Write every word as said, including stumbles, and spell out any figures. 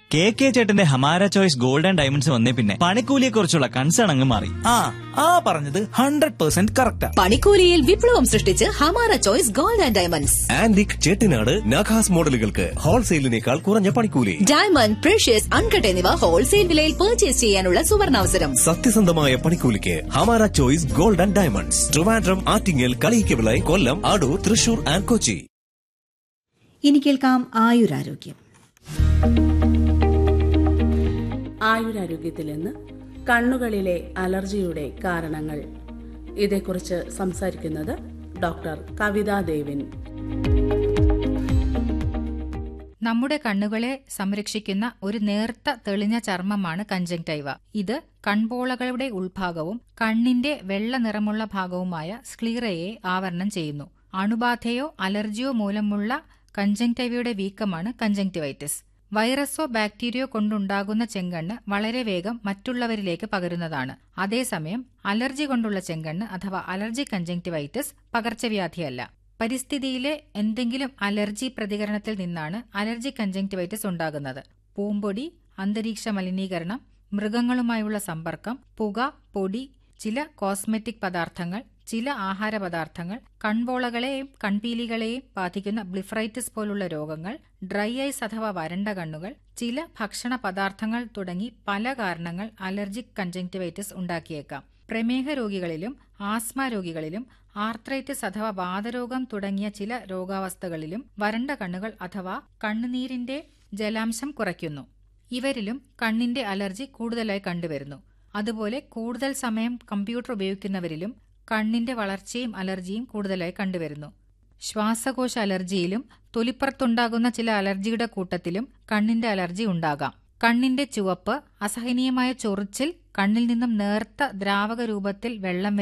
K K ചേട്ടന്റെ Hamara choice gold and diamonds വന്നേ പിന്നെ പണിക്കൂലിയെ കുറിച്ചുള്ള കൺസേൺ അങ്ങ് മാറി. ആ ആ പറഞ്ഞത് ഹൺഡ്രഡ് പെർസെന്റ് കറക്റ്റാ. പണിക്കൂലിയിൽ വിപ്ലവം സൃഷ്ടിച്ച് Hamara choice gold and diamonds. Antique Chettinad നഖാസ് മോഡലുകൾക്ക് ഹോൾസെയിലിനേക്കാൾ കുറഞ്ഞ പണിക്കൂലി. ഡയമണ്ട്, പ്രഷ്യസ്, അൺകട്ട് എന്നിവ ഹോൾസെയിൽ വിലയിൽ പർച്ചേസ് ചെയ്യാനുള്ള സുവർണാവസരം. സത്യസന്ധമായ പണിക്കൂലിക്ക് Hamara choice gold and diamonds. Trivandrum, Attingal, Kaliyikkavila, Kollam, Adoor, Thrissur and Kochi. ഇനി കേൾക്കാം ആയുരാരോഗ്യം. ആയുരാരോഗ്യത്തിൽ നിന്ന് കണ്ണുകളിലെ അലർജിയുടെ കാരണങ്ങൾ. ഇതേക്കുറിച്ച് സംസാരിക്കുന്നത് ഡോക്ടർ കവിതാ ദേവിൻ. നമ്മുടെ കണ്ണുകളെ സംരക്ഷിക്കുന്ന ഒരു നേർത്ത തെളിഞ്ഞ ചർമ്മമാണ് കൺജങ്ക്ടൈവ. ഇത് കൺപോളകളുടെ ഉൾഭാഗവും കണ്ണിന്റെ വെള്ള നിറമുള്ള ഭാഗവുമായ സ്ക്ലീറയെ ആവരണം ചെയ്യുന്നു. അണുബാധയോ അലർജിയോ മൂലമുള്ള കൺജങ്ക്ടൈവയുടെ വീക്കമാണ് കൺജങ്ക്ടിവൈറ്റിസ്. വൈറസോ ബാക്ടീരിയോ കൊണ്ടുണ്ടാകുന്ന ചെങ്കണ്ണ് വളരെ വേഗം മറ്റുള്ളവരിലേക്ക് പകരുന്നതാണ്. അതേസമയം അലർജി കൊണ്ടുള്ള ചെങ്കണ്ണ് അഥവാ അലർജിക് കൺജങ്ക്ടിവൈറ്റിസ് പകർച്ചവ്യാധിയല്ല. പരിസ്ഥിതിയിലെ എന്തെങ്കിലും അലർജി പ്രതികരണത്തിൽ നിന്നാണ് അലർജിക് കൺജങ്ക്ടിവൈറ്റിസ് ഉണ്ടാകുന്നത്. പൂമ്പൊടി, അന്തരീക്ഷ മലിനീകരണം, മൃഗങ്ങളുമായുള്ള സമ്പർക്കം, പുക, പൊടി, ചില കോസ്മെറ്റിക് പദാർത്ഥങ്ങൾ, ചില ആഹാര പദാർത്ഥങ്ങൾ, കൺപോളകളെയും കൺപീലികളെയും ബാധിക്കുന്ന ബ്ലിഫ്രൈറ്റിസ് പോലുള്ള രോഗങ്ങൾ, ഡ്രൈ ഐസ് അഥവാ വരണ്ട കണ്ണുകൾ, ചില ഭക്ഷണ പദാർത്ഥങ്ങൾ തുടങ്ങി പല കാരണങ്ങൾ അലർജിക് കൺജങ്ക്ടിവൈറ്റിസ് ഉണ്ടാക്കിയേക്കാം. പ്രമേഹ രോഗികളിലും ആസ്മ രോഗികളിലും ആർത്രൈറ്റിസ് അഥവാ വാതരോഗം തുടങ്ങിയ ചില രോഗാവസ്ഥകളിലും വരണ്ട കണ്ണുകൾ അഥവാ കണ്ണുനീരിന്റെ ജലാംശം കുറയ്ക്കുന്നു. ഇവരിലും കണ്ണിന്റെ അലർജി കൂടുതലായി കണ്ടുവരുന്നു. അതുപോലെ കൂടുതൽ സമയം കമ്പ്യൂട്ടർ ഉപയോഗിക്കുന്നവരിലും കണ്ണിന്റെ വളർച്ചയും അലർജിയും കൂടുതലായി കണ്ടുവരുന്നു. ശ്വാസകോശ അലർജിയിലും തൊലിപ്പുറത്തുണ്ടാകുന്ന ചില അലർജിയുടെ കൂട്ടത്തിലും കണ്ണിന്റെ അലർജി ഉണ്ടാകാം. കണ്ണിന്റെ ചുവപ്പ്, അസഹനീയമായ ചൊറിച്ചിൽ, കണ്ണിൽ നിന്നും നേർത്ത ദ്രാവക രൂപത്തിൽ വെള്ളം